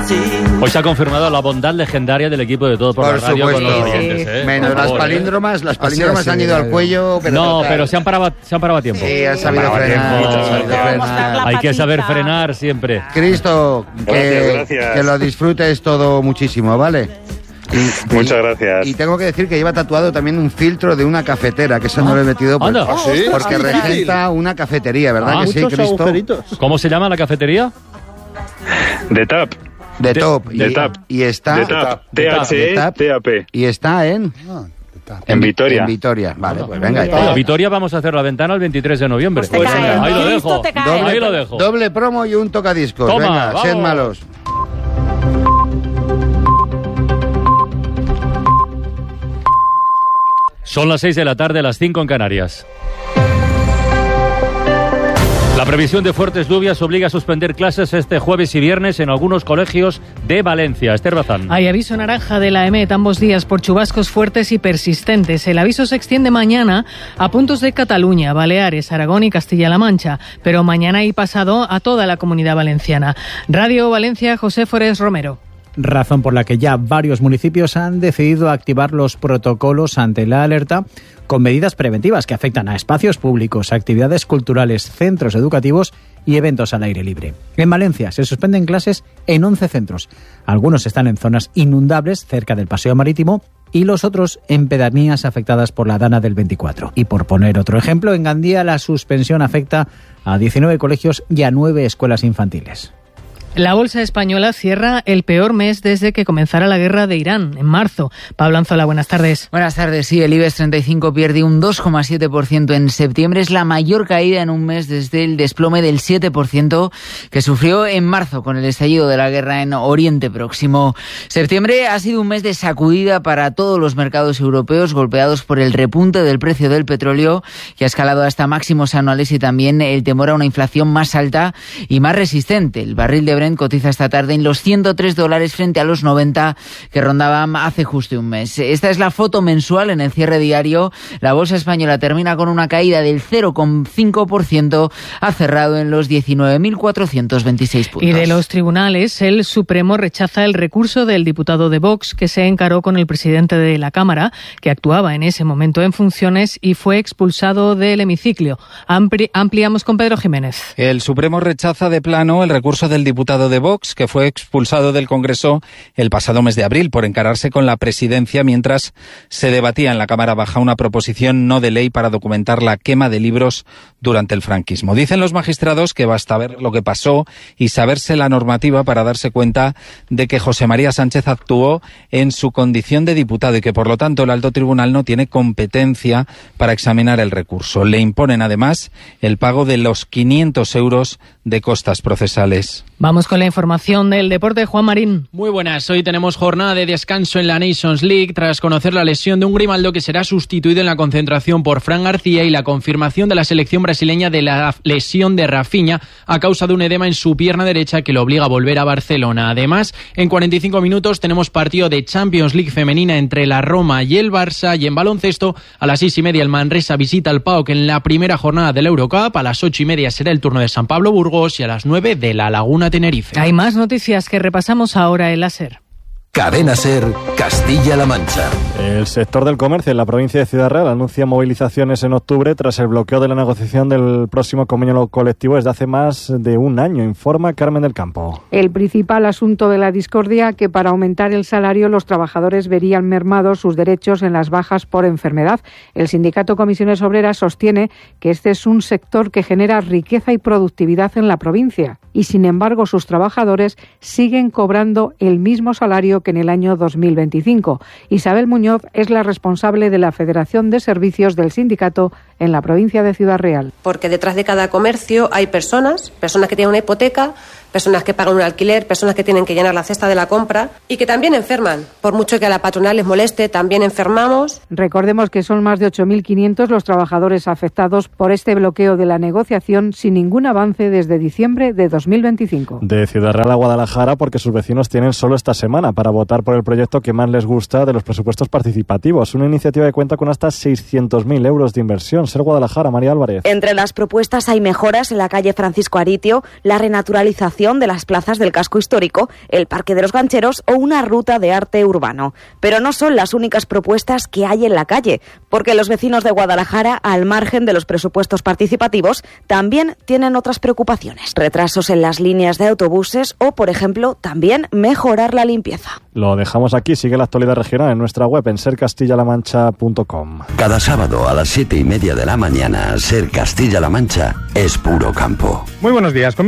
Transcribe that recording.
Hoy se ha confirmado la bondad legendaria del equipo de Todo por la Radio con los oyentes, ¿eh? Menos las palíndromas han ido al cuello. Pero no, pero se han parado a tiempo. Sí, han sabido frenar. Hay que saber frenar siempre. Cristo, que lo disfrutes todo muchísimo, ¿vale? Muchas gracias. Y tengo que decir que lleva tatuado también un filtro de una cafetera, que eso no lo he metido porque regenta una cafetería, ¿verdad que sí, Cristo? ¿Cómo se llama la cafetería? The Tap. The Top. Y está... The Tap. T-H-E-T-A-P. Y está en Vitoria. En Vitoria, vale, pues venga. Vitoria vamos a hacer la ventana el 23 de noviembre. Pues ahí lo dejo. Ahí lo dejo. Doble promo y un tocadiscos. Toma, venga, vamos. sed malos. Son las 6 de la tarde, las 5 en Canarias. La previsión de fuertes lluvias obliga a suspender clases este jueves y viernes en algunos colegios de Valencia. Esther Bazán. Hay aviso naranja de la EMET ambos días por chubascos fuertes y persistentes. El aviso se extiende mañana a puntos de Cataluña, Baleares, Aragón y Castilla-La Mancha, pero mañana y pasado a toda la Comunidad Valenciana. Radio Valencia, José Forés Romero. Razón por la que ya varios municipios han decidido activar los protocolos ante la alerta con medidas preventivas que afectan a espacios públicos, actividades culturales, centros educativos y eventos al aire libre. En Valencia se suspenden clases en 11 centros. Algunos están en zonas inundables cerca del Paseo Marítimo y los otros en pedanías afectadas por la Dana del 24. Y por poner otro ejemplo, en Gandía la suspensión afecta a 19 colegios y a 9 escuelas infantiles. La bolsa española cierra el peor mes desde que comenzara la guerra de Irán, en marzo. Pablo Anzola, buenas tardes. Buenas tardes. Sí, el IBEX 35 pierde un 2,7% en septiembre. Es la mayor caída en un mes desde el desplome del 7% que sufrió en marzo con el estallido de la guerra en Oriente Próximo. Septiembre ha sido un mes de sacudida para todos los mercados europeos, golpeados por el repunte del precio del petróleo, que ha escalado hasta máximos anuales, y también el temor a una inflación más alta y más resistente. El barril de Brent cotiza esta tarde en los $103 frente a los 90 que rondaban hace justo un mes. Esta es la foto mensual en el cierre diario. La bolsa española termina con una caída del 0,5%, ha cerrado en los 19.426 puntos. Y de los tribunales, el Supremo rechaza el recurso del diputado de Vox que se encaró con el presidente de la Cámara, que actuaba en ese momento en funciones y fue expulsado del hemiciclo. Ampliamos con Pedro Jiménez. El Supremo rechaza de plano el recurso del diputado de Vox, que fue expulsado del Congreso el pasado mes de abril por encararse con la presidencia mientras se debatía en la Cámara Baja una proposición no de ley para documentar la quema de libros durante el franquismo. Dicen los magistrados que basta ver lo que pasó y saberse la normativa para darse cuenta de que José María Sánchez actuó en su condición de diputado y que, por lo tanto, el Alto Tribunal no tiene competencia para examinar el recurso. Le imponen, además, el pago de los 500 euros de costas procesales. Vamos con la información del deporte, Juan Marín. Muy buenas, hoy tenemos jornada de descanso en la Nations League tras conocer la lesión de un Grimaldo que será sustituido en la concentración por Fran García y la confirmación de la selección brasileña de la lesión de Rafinha a causa de un edema en su pierna derecha que lo obliga a volver a Barcelona. Además, en 45 minutos tenemos partido de Champions League femenina entre la Roma y el Barça, y en baloncesto a las 6:30 el Manresa visita al PAOK en la primera jornada del Eurocup, a las 8:30 será el turno de San Pablo Burgos y a las 9 de La Laguna Tenerife. Hay más noticias que repasamos ahora en la SER. Cadena SER, Castilla-La Mancha. El sector del comercio en la provincia de Ciudad Real anuncia movilizaciones en octubre tras el bloqueo de la negociación del próximo convenio colectivo desde hace más de un año, informa Carmen del Campo. El principal asunto de la discordia, que para aumentar el salario los trabajadores verían mermados sus derechos en las bajas por enfermedad. El sindicato Comisiones Obreras sostiene que este es un sector que genera riqueza y productividad en la provincia y, sin embargo, sus trabajadores siguen cobrando el mismo salario que en el año 2025. Isabel Muñoz es la responsable de la Federación de Servicios del sindicato en la provincia de Ciudad Real. Porque detrás de cada comercio hay personas que tienen una hipoteca, personas que pagan un alquiler, personas que tienen que llenar la cesta de la compra y que también enferman. Por mucho que a la patronal les moleste, también enfermamos. Recordemos que son más de 8.500 los trabajadores afectados por este bloqueo de la negociación sin ningún avance desde diciembre de 2025. De Ciudad Real a Guadalajara, porque sus vecinos tienen solo esta semana para votar por el proyecto que más les gusta de los presupuestos participativos, una iniciativa que cuenta con hasta 600.000 euros de inversión. en Ser Guadalajara. María Álvarez. Entre las propuestas hay mejoras en la calle Francisco Aritio, la renaturalización de las plazas del casco histórico, el Parque de los Gancheros o una ruta de arte urbano. Pero no son las únicas propuestas que hay en la calle, porque los vecinos de Guadalajara, al margen de los presupuestos participativos, también tienen otras preocupaciones. Retrasos en las líneas de autobuses o, por ejemplo, también mejorar la limpieza. Lo dejamos aquí. Sigue la actualidad regional en nuestra web en sercastillalamancha.com. Cada sábado a las 7:30 de la mañana, Ser Castilla-La Mancha es puro campo. Muy buenos días.